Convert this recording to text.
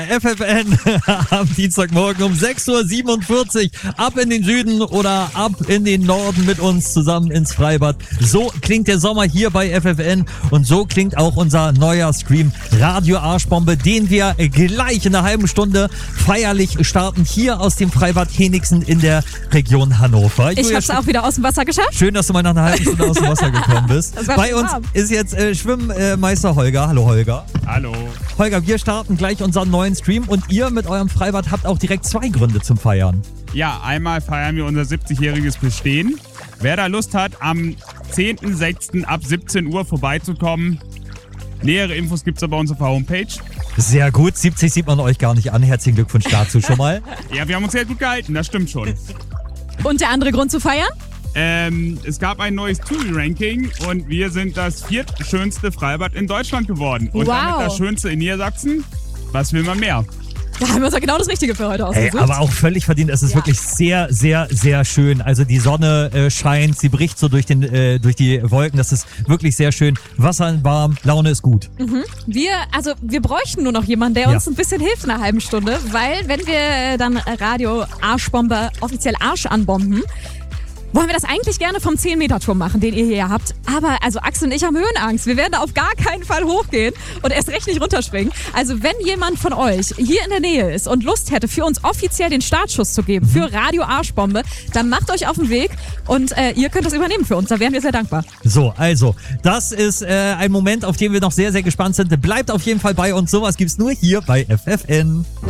FFN am Dienstagmorgen um 6.47 Uhr. Ab in den Süden oder ab in den Norden mit uns zusammen ins Freibad. So klingt der Sommer hier bei FFN und so klingt auch unser neuer Stream Radio Arschbombe, den wir gleich in einer halben Stunde feierlich starten hier aus dem Freibad Henigsen in der Region Hannover. Ich hab's auch wieder aus dem Wasser geschafft. Schön, dass du mal nach einer halben Stunde aus dem Wasser gekommen bist. Bei uns ist jetzt Schwimmmeister Holger. Hallo Holger. Hallo. Holger, wir starten gleich unseren neuen Stream und ihr mit eurem Freibad habt auch direkt 2 Gründe zum Feiern. Ja, einmal feiern wir unser 70-jähriges Bestehen. Wer da Lust hat, am 10.06. ab 17 Uhr vorbeizukommen. Nähere Infos gibt's aber bei uns auf der Homepage. Sehr gut, 70 sieht man euch gar nicht an. Herzlichen Glückwunsch dazu schon mal. Ja, wir haben uns sehr gut gehalten, das stimmt schon. Und der andere Grund zu feiern? Es gab ein neues TUI-Ranking und wir sind das 4. schönste Freibad in Deutschland geworden. Und damit das schönste in Niedersachsen. Was will man mehr? Da haben wir uns ja genau das Richtige für heute ausgesucht. Hey, aber auch völlig verdient. Es ist wirklich sehr, sehr, sehr schön. Also die Sonne scheint, sie bricht so durch die Wolken. Das ist wirklich sehr schön. Wasser warm, Laune ist gut. Mhm. Wir bräuchten nur noch jemanden, der uns ein bisschen hilft in einer halben Stunde. Weil wenn wir dann Radio Arschbombe offiziell Arsch anbomben, wollen wir das eigentlich gerne vom 10-Meter-Turm machen, den ihr hier habt. Aber also Axel und ich haben Höhenangst. Wir werden da auf gar keinen Fall hochgehen und erst recht nicht runterspringen. Also wenn jemand von euch hier in der Nähe ist und Lust hätte, für uns offiziell den Startschuss zu geben für Radio Arschbombe, dann macht euch auf den Weg und ihr könnt das übernehmen für uns. Da wären wir sehr dankbar. So, also das ist ein Moment, auf den wir noch sehr, sehr gespannt sind. Bleibt auf jeden Fall bei uns. Sowas gibt's nur hier bei FFN.